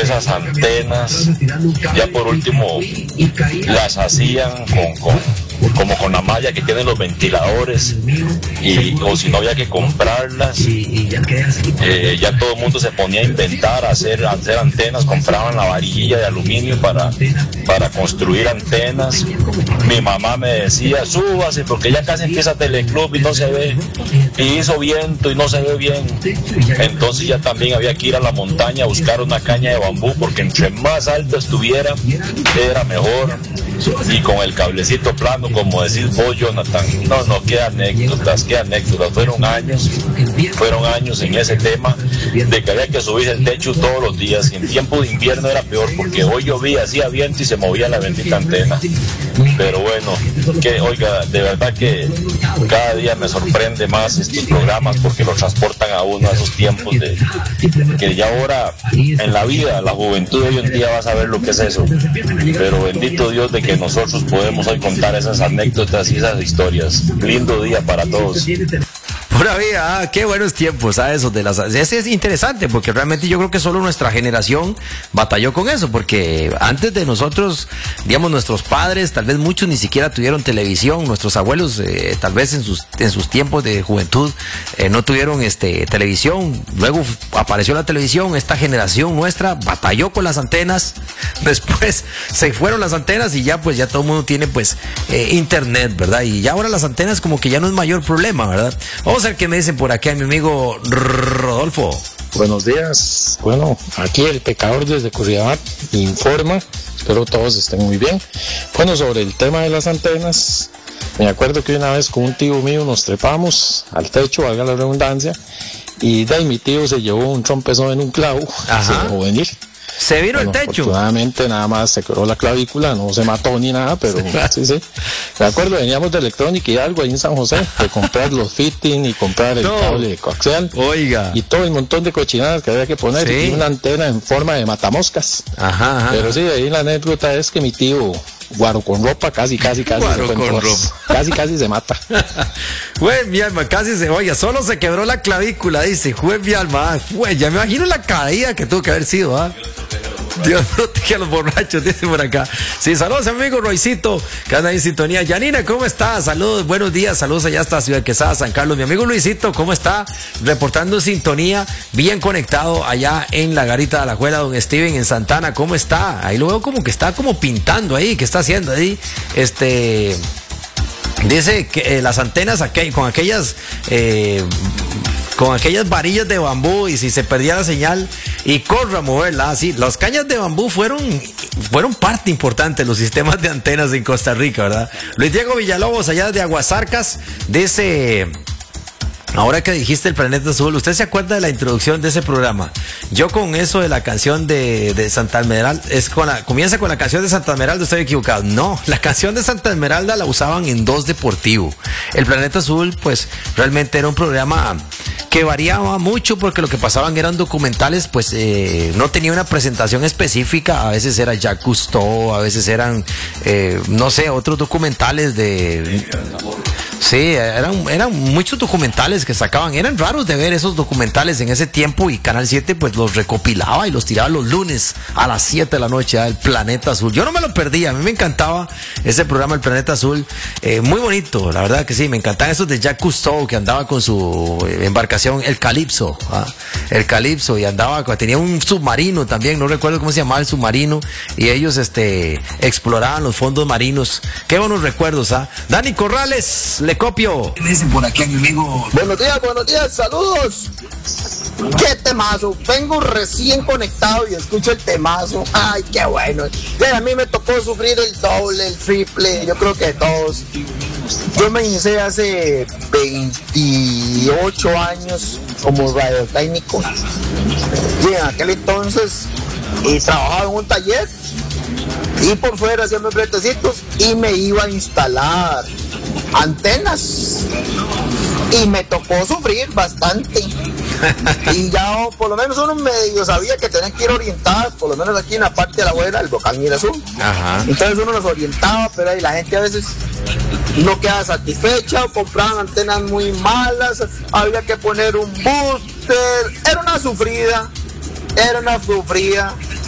esas antenas, ya por último, las hacían como con la malla que tienen los ventiladores, o si no había que comprarlas. Ya todo el mundo se ponía a inventar, a hacer antenas, compraban la varilla de aluminio para construir antenas. Mi mamá me decía, súbase porque ya casi empieza Teleclub y no se ve, y hizo viento y no se ve bien. Entonces ya también había que ir a la montaña a buscar una caña de bambú, porque entre más alto estuviera era mejor, y con el cablecito plano, como decís vos, Jonathan. No, qué anécdotas, fueron años en ese tema de que había que subir el techo todos los días, y en tiempo de invierno era peor, porque hoy llovía, hacía viento y se movía la bendita antena. Pero bueno, oiga, de verdad que cada día me sorprende más estos programas, porque lo transportan a uno a esos tiempos de que ya ahora en la vida, la juventud de hoy en día va a saber lo que es eso. Pero bendito Dios de que nosotros podemos hoy contar esas anécdotas y esas historias. Lindo día para todos. Pura vida, qué buenos tiempos, eso de las... Ese es interesante, porque realmente yo creo que solo nuestra generación batalló con eso, porque antes de nosotros, digamos, nuestros padres, tal vez muchos ni siquiera tuvieron televisión, nuestros abuelos, tal vez en sus tiempos de juventud, no tuvieron televisión. Luego apareció la televisión, esta generación nuestra batalló con las antenas, después se fueron las antenas y ya pues ya todo el mundo tiene pues internet, ¿verdad? Y ya ahora las antenas como que ya no es mayor problema, ¿verdad? Vamos a ver qué me dicen por acá mi amigo Rodolfo. Buenos días. Bueno, aquí el pecador desde Curridabat informa. Espero todos estén muy bien. Bueno, sobre el tema de las antenas, me acuerdo que una vez con un tío mío nos trepamos al techo, valga la redundancia, y de ahí mi tío se llevó un trompezón en un clavo. Ajá. Se dejó venir. Se vino el techo. Afortunadamente nada más se quebró la clavícula, no se mató ni nada, pero sí. Me acuerdo, veníamos de electrónica y algo ahí en San José, de comprar los fitting y comprar el cable coaxial. Oiga. Y todo el montón de cochinadas que había que poner, y una antena en forma de matamoscas. Ajá. Pero sí, ahí la anécdota es que mi tío, guaro con ropa, casi guaro con ropa. Casi se mata. Güey, mi alma, oiga, solo se quebró la clavícula, dice, güey, mi alma, güey, ya me imagino la caída que tuvo que haber sido, ¿ah? Dios protege a los borrachos, dice por acá. Sí, saludos amigo Roycito, que anda en sintonía. Yanina, ¿cómo estás? Saludos, buenos días, saludos allá hasta Ciudad Quesada, San Carlos. Mi amigo Luisito, ¿cómo está? Reportando sintonía, bien conectado allá en la Garita de Alajuela. Don Steven en Santana, ¿cómo está? Ahí lo veo como que está como pintando ahí, ¿qué está haciendo ahí? Dice que las antenas con aquellas varillas de bambú, y si se perdía la señal y corra a moverla, sí, las cañas de bambú fueron parte importante de los sistemas de antenas en Costa Rica, ¿verdad? Luis Diego Villalobos, allá de Aguasarcas, dice... Ahora que dijiste el Planeta Azul, ¿usted se acuerda de la introducción de ese programa? Yo con eso de la canción de Santa Esmeralda, comienza con la canción de Santa Esmeralda, estoy equivocado. No, la canción de Santa Esmeralda la usaban en 2 Deportivo. El Planeta Azul, pues, realmente era un programa que variaba mucho, porque lo que pasaban eran documentales, pues, no tenía una presentación específica. A veces era Jacques Cousteau, a veces eran, no sé, otros documentales de... Sí, eran muchos documentales que sacaban, eran raros de ver esos documentales en ese tiempo, y Canal 7 pues los recopilaba y los tiraba los lunes a las 7 de la noche, El Planeta Azul. Yo no me lo perdía, a mí me encantaba ese programa El Planeta Azul, muy bonito, la verdad que sí, me encantaban esos de Jacques Cousteau, que andaba con su embarcación, el Calypso, y tenía un submarino también, no recuerdo cómo se llamaba el submarino, y ellos exploraban los fondos marinos. Qué buenos recuerdos, Dani Corrales, le copio. Dicen por aquí a mi amigo. Buenos días, saludos. Qué temazo. Vengo recién conectado y escucho el temazo. Ay, qué bueno. A mí me tocó sufrir el doble, el triple. Yo creo que todos. Yo me inicié hace 28 años como radiotécnico. Y en aquel entonces trabajaba en un taller. Y por fuera hacía mis bretecitos y me iba a instalar antenas, y me tocó sufrir bastante. Y ya por lo menos uno medio sabía que tenía que ir orientado, por lo menos aquí en la parte de la abuela, el Volcán Irazú. Entonces uno los orientaba, pero ahí la gente a veces no quedaba satisfecha, compraban antenas muy malas, había que poner un booster, era una sufrida.